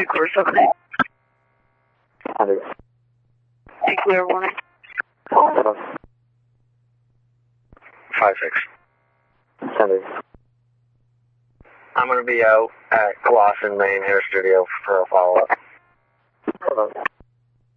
Course, okay. 100. Be clear, warning. 7. 5-6. 100. I'm going to be out at Glosson Main Hair Studio for a follow-up. 7.